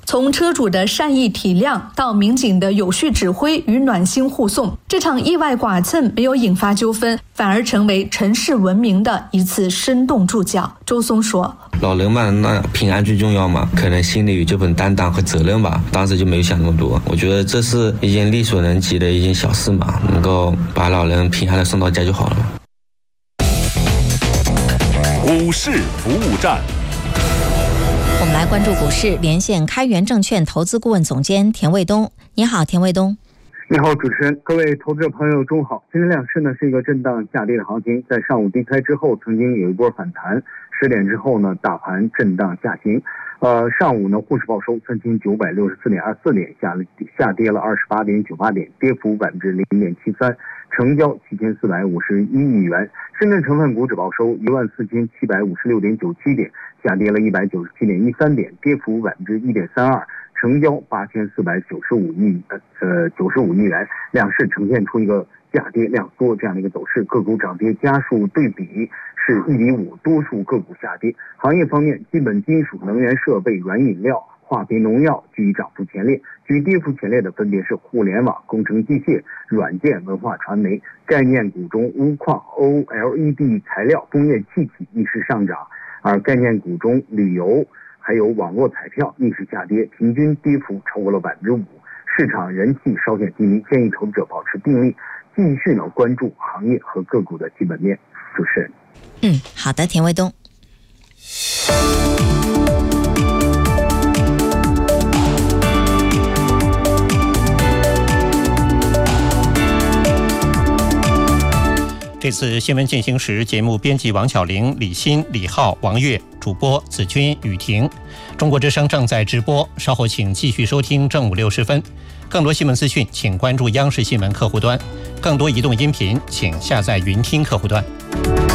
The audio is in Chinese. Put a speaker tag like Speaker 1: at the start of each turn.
Speaker 1: 从车主的善意体谅到民警的有序指挥与暖心护送，这场意外剐蹭没有引发纠纷，反而成为城市文明的一次生动注脚。周松说，
Speaker 2: 老人嘛，那平安最重要嘛，可能心里有这份担当和责任吧，当时就没有想那么多。我觉得这是一件力所能及的一件小事嘛，能够把老人平安的送到家就好了。
Speaker 3: 股市服务站，
Speaker 4: 我们来关注股市，连线开源证券投资顾问总监田卫东。你好，田卫东。
Speaker 5: 你好，主持人，各位投资者朋友，中午好。今天两市呢是一个震荡下跌的行情，在上午低开之后，曾经有一波反弹，10点之后呢，大盘震荡下行。上午呢，沪市报收3964.24点，下跌了28.98点，跌幅0.73%，成交7451亿元。深圳成分股指报收14756.97点，下跌了197.13点，跌幅1.32%。成交8495亿元，两市呈现出一个价跌量缩这样的一个走势，个股涨跌家数对比是1比5，多数个股下跌。行业方面，基本金属、能源设备、软饮料、化肥、农药居于涨幅前列，居于跌幅前列的分别是互联网、工程机械、软件、文化传媒。概念股中，钨矿、OLED 材料、工业气体逆势上涨，而概念股中旅游还有网络彩票逆势下跌，平均跌幅超过了5%，市场人气稍显低迷，建议投资者保持定力，继续关注行业和个股的基本面。主持人，
Speaker 4: 好的，田卫东。
Speaker 6: 这次新闻进行时，节目编辑王巧玲、李欣、李浩、王悦，主播子君、雨婷。中国之声正在直播，稍后请继续收听正午60分。更多新闻资讯，请关注央视新闻客户端；更多移动音频，请下载云听客户端。